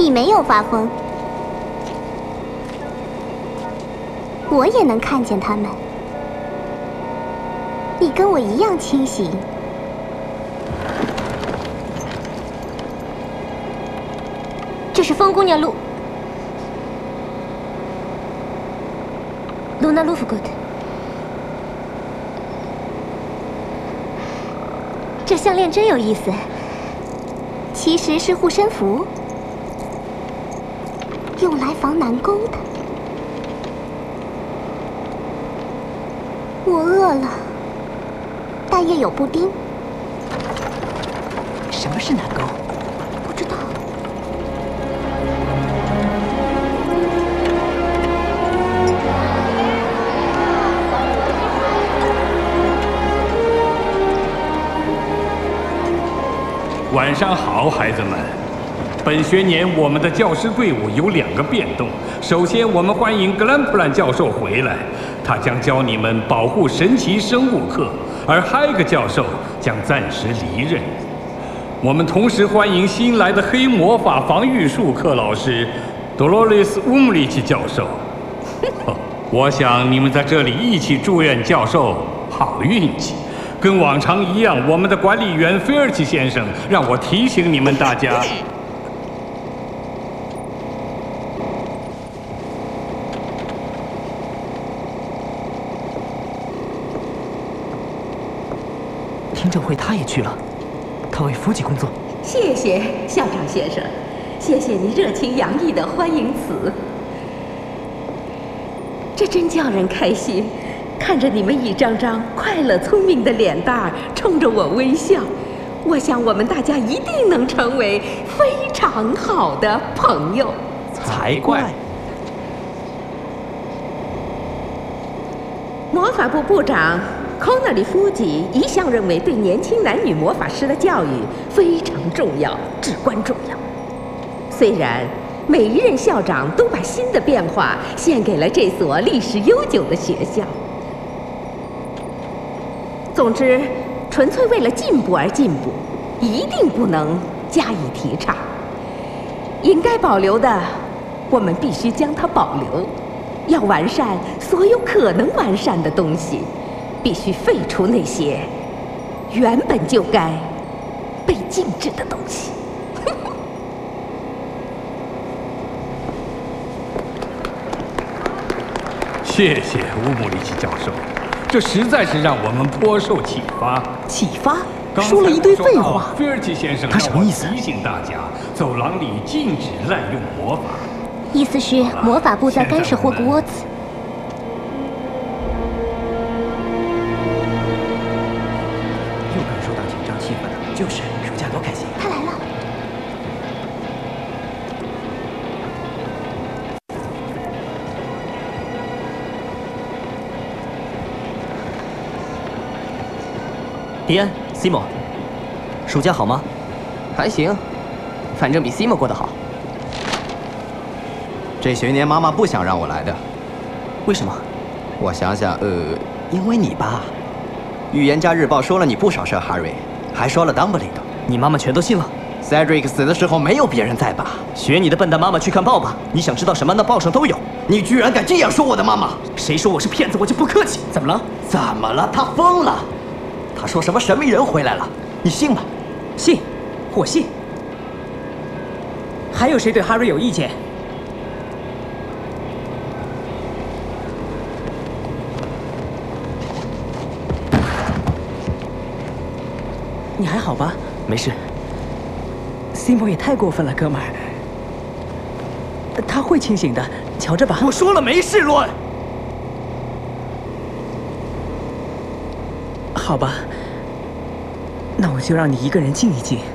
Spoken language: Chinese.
你没有发疯，我也能看见他们。你跟我一样清醒。这是风姑娘路。Luna Lovegood。这项链真有意思，其实是护身符，用来防南宫的。我饿了，但也有布丁。 什么是南宫？ 不知道。 晚上好，孩子们。本学年我们的教师队伍有2个变动。首先，我们欢迎格兰普兰教授回来，他将教你们保护神奇生物课，而海格教授将暂时离任。我们同时欢迎新来的黑魔法防御术课老师 Dolores Umlich 教授。我想你们在这里一起祝愿教授好运气。跟往常一样，我们的管理员菲尔奇先生让我提醒你们大家。 听证会他也去了，他为夫妻工作。 谢谢校长先生，谢谢你热情洋溢的欢迎词，这真叫人开心。看着你们一张张快乐聪明的脸蛋儿冲着我微笑，我想我们大家一定能成为非常好的朋友。 才怪！ 魔法部部长康纳里夫吉一向认为对年轻男女魔法师的教育非常重要，至关重要。虽然每一任校长都把新的变化献给了这所历史悠久的学校。总之，纯粹为了进步而进步，一定不能加以提倡。应该保留的，我们必须将它保留；要完善所有可能完善的东西，必须废除那些原本就该被禁止的东西。 谢谢乌姆里奇教授，这实在是让我们颇受启发。 启发？说了一堆废话。 菲尔奇先生， 他什么意思？ 提醒大家，走廊里禁止滥用魔法。 意思是魔法部在干涉霍格沃茨。 又感受到紧张气氛了，就是暑假多开心。 他来了。 迪恩、西莫，暑假好吗？ 还行，反正比西莫过得好。这学年妈妈不想让我来的。 为什么？ 我想想，因为你吧。预言家日报说了你不少事儿，Harry，还说了 Dumbledore。 你妈妈全都信了。 Cedric 死的时候没有别人在吧？ 学你的笨蛋妈妈去看报吧，你想知道什么，那报上都有。 你居然敢这样说我的妈妈！ 谁说我是骗子，我就不客气。怎么了？ 怎么了？他疯了！他说什么神秘人回来了，你信吗？ 信，我信。还有谁对 Harry 有意见？你还好吧？没事。西莫也太过分了，哥们儿。他会清醒的，瞧着吧。我说了没事，罗恩。好吧，那我就让你一个人静一静。